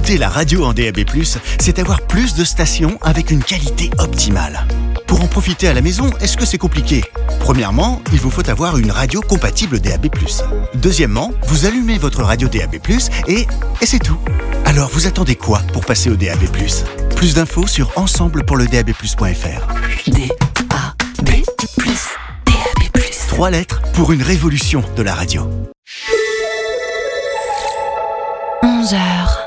Écouter la radio en DAB+, c'est avoir plus de stations avec une qualité optimale. Pour en profiter à la maison, est-ce que c'est compliqué ? Premièrement, il vous faut avoir une radio compatible DAB+. Deuxièmement, vous allumez votre radio DAB+, et c'est tout. Alors vous attendez quoi pour passer au DAB+? Plus d'infos sur ensemblepourledab+.fr. DAB+. DAB+. 3 lettres pour une révolution de la radio. 11h.